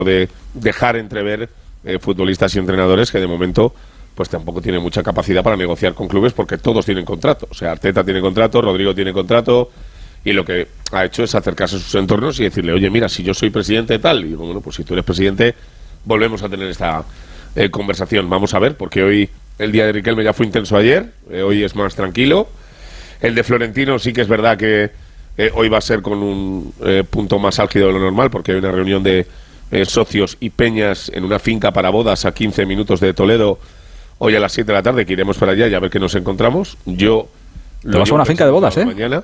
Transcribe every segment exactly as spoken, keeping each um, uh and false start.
de dejar entrever eh, futbolistas y entrenadores que de momento pues tampoco tienen mucha capacidad para negociar con clubes porque todos tienen contrato. O sea, Arteta tiene contrato, Rodrigo tiene contrato, y lo que ha hecho es acercarse a sus entornos y decirle, oye, mira, si yo soy presidente tal, y digo, bueno, pues si tú eres presidente, volvemos a tener esta eh, conversación. Vamos a ver, porque hoy el día de Riquelme ya fue intenso ayer, eh, hoy es más tranquilo. El de Florentino sí que es verdad que eh, hoy va a ser con un eh, punto más álgido de lo normal, porque hay una reunión de eh, socios y peñas en una finca para bodas a quince minutos de Toledo, hoy a las siete de la tarde, que iremos para allá y a ver qué nos encontramos. Yo ¿Te vas a una finca de bodas, eh? Mañana.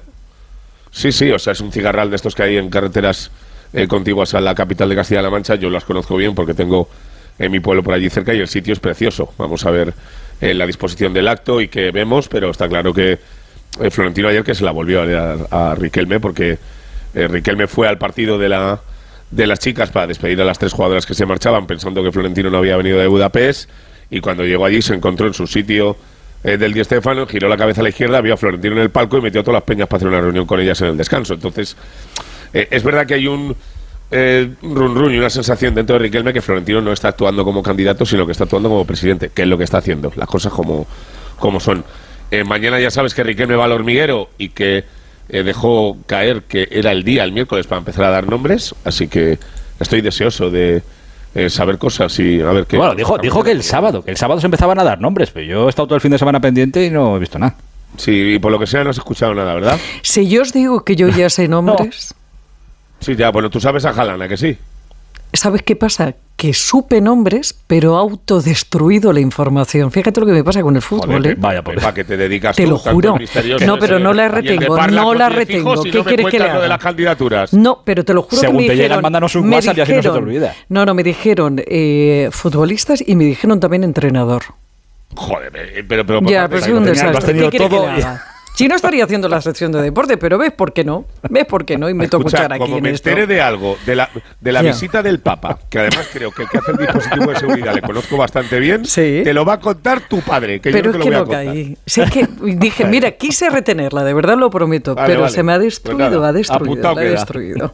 Sí, sí, o sea, es un cigarral de estos que hay en carreteras eh, contiguas a la capital de Castilla-La Mancha. Yo las conozco bien porque tengo en mi pueblo por allí cerca y el sitio es precioso. Vamos a ver eh, la disposición del acto y qué vemos, pero está claro que eh, Florentino ayer que se la volvió a dar a, a Riquelme, porque eh, Riquelme fue al partido de la de las chicas para despedir a las tres jugadoras que se marchaban pensando que Florentino no había venido de Budapest, y cuando llegó allí se encontró en su sitio eh, del Di Stéfano, giró la cabeza a la izquierda, vio a Florentino en el palco y metió a todas las peñas para hacer una reunión con ellas en el descanso. Entonces, eh, es verdad que hay un eh, run run y una sensación dentro de Riquelme que Florentino no está actuando como candidato, sino que está actuando como presidente, que es lo que está haciendo, las cosas como, como son. Eh, mañana ya sabes que Riquelme va al hormiguero y que eh, dejó caer que era el día, el miércoles, para empezar a dar nombres, así que estoy deseoso de eh, saber cosas y a ver qué... Bueno, dijo, dijo que el sábado, que el sábado se empezaban a dar nombres, pero yo he estado todo el fin de semana pendiente y no he visto nada. Sí, y por lo que sea no has escuchado nada, ¿verdad? Si yo os digo que yo ya sé nombres... No. Sí, ya, bueno, tú sabes a Jalana, que sí. ¿Sabes qué pasa? Que supe nombres, pero ha autodestruido la información. Fíjate lo que me pasa con el fútbol. Joder, ¿eh? Vaya, pues para que te dedicas te tú, lo juro. No, pero no la retengo, no la retengo. ¿Qué no quieres que le haga? De las candidaturas. No, pero te lo juro Según que me te dijeron... llegan, mándanos un me WhatsApp y así no se te dijeron, olvida. No, no, me dijeron eh, futbolistas y me dijeron también entrenador. Joder, pero... pero ya, pero es un desastre. ¿Qué quieres todo que le haga? Si no estaría haciendo la sección de deporte, pero ves por qué no, ves por qué no, y me toca escuchar aquí como en me esto. entere de algo, de la, de la Ya. visita del Papa, que además creo que el que hace el dispositivo de seguridad le conozco bastante bien, Sí. te lo va a contar tu padre, que Pero yo no es te que lo no voy a contar. caí. Sí, es que dije, mira, quise retenerla, de verdad lo prometo, Vale, pero vale. se me ha Pues destruido, nada, ha destruido, apuntado la ha queda. destruido.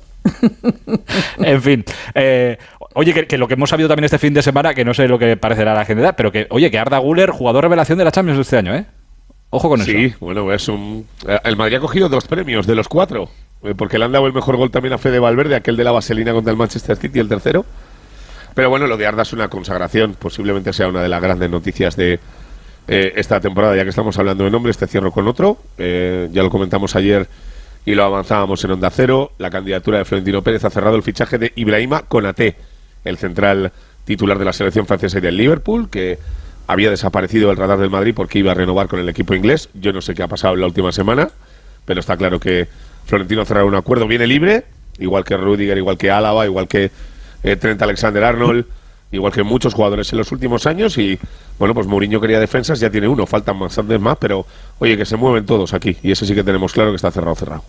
En fin, eh, oye, que, que lo que hemos sabido también este fin de semana, que no sé lo que parecerá a la gente, pero que, oye, que Arda Güler, jugador revelación de la Champions de este año, ¿eh? Ojo con Sí, eso. bueno, es un... El Madrid ha cogido dos premios de los cuatro, eh, porque le han dado el mejor gol también a Fede Valverde, aquel de la vaselina contra el Manchester City, el tercero. Pero bueno, lo de Arda es una consagración, posiblemente sea una de las grandes noticias de eh, esta temporada, ya que estamos hablando de nombres, te cierro con otro. Eh, ya lo comentamos ayer y lo avanzábamos en Onda Cero. La candidatura de Florentino Pérez ha cerrado el fichaje de Ibrahima Konaté, el central titular de la selección francesa y del Liverpool, que había desaparecido del radar del Madrid porque iba a renovar con el equipo inglés. Yo no sé qué ha pasado en la última semana, pero está claro que Florentino ha cerrado un acuerdo, viene libre, igual que Rüdiger, igual que Álava, igual que eh, Trent Alexander-Arnold, igual que muchos jugadores en los últimos años. Y bueno, pues Mourinho quería defensas, ya tiene uno, faltan bastantes más, pero oye, que se mueven todos aquí, y eso sí que tenemos claro que está cerrado, cerrado.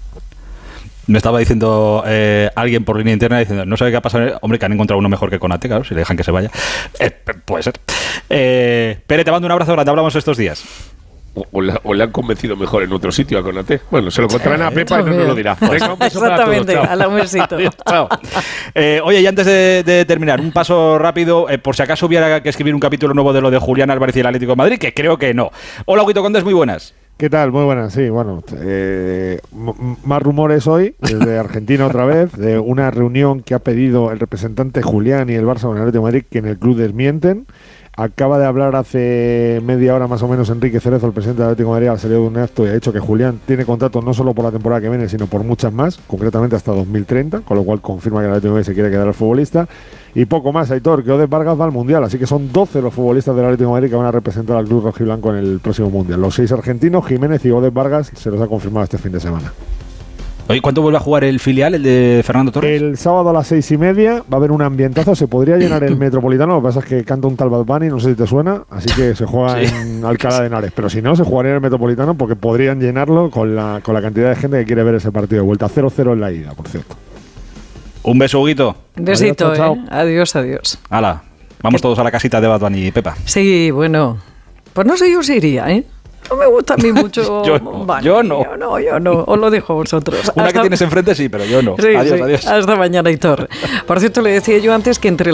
Me estaba diciendo eh, alguien por línea interna diciendo, no sabe qué ha pasado. Hombre, que han encontrado uno mejor que Konaté, claro, si le dejan que se vaya. Eh, puede ser. Eh, Pere, te mando un abrazo grande, hablamos estos días. O, o, le, o le han convencido mejor en otro sitio a Konaté. Bueno, se lo contarán a Pepa y no también. nos lo dirá. Venga, un beso para Exactamente, todos, chao. a la un besito. Chao. Eh, oye, y antes de, de terminar, un paso rápido, eh, por si acaso hubiera que escribir un capítulo nuevo de lo de Julián Álvarez y el Atlético de Madrid, que creo que no. Hola, Huguito Condes, muy buenas. ¿Qué tal? Muy buenas, sí, bueno, eh, m- más rumores hoy, desde Argentina otra vez, de una reunión que ha pedido el representante Julián y el Barça con el Atlético de Madrid, que en el club desmienten. Acaba de hablar hace media hora más o menos Enrique Cerezo, el presidente del Atlético de Madrid, ha salido de un acto y ha dicho que Julián tiene contrato no solo por la temporada que viene, sino por muchas más, concretamente hasta dos mil treinta, con lo cual confirma que el Atlético de Madrid se quiere quedar al futbolista. Y poco más, Aitor, que Odez Vargas va al Mundial, así que son doce los futbolistas del Atlético de Madrid que van a representar al club rojiblanco en el próximo Mundial. Los seis argentinos, Jiménez y Odez Vargas, se los ha confirmado este fin de semana. Oye, ¿cuánto vuelve a jugar el filial, el de Fernando Torres? El sábado a las seis y media va a haber un ambientazo, se podría llenar el Metropolitano, lo que pasa es que canta un tal Bad Bunny, no sé si te suena, así que se juega Sí. en Alcalá de Henares, pero si no, se jugaría en el Metropolitano porque podrían llenarlo con la, con la cantidad de gente que quiere ver ese partido de vuelta. cero cero en la ida, por cierto. Un beso, Huguito. Un besito, Adiós, chao, ¿eh? Adiós, adiós. Hala, vamos todos a la casita de Bad Bunny y Pepa. Sí, bueno, pues no sé yo si iría, ¿eh? No me gusta a mí mucho. Yo no, Vale, yo no. Yo no, yo no. Os lo dejo a vosotros. Una Hasta- que tienes enfrente sí, pero yo no. Sí, Adiós, sí. adiós. Hasta mañana, Hitor. Por cierto, le decía yo antes que entre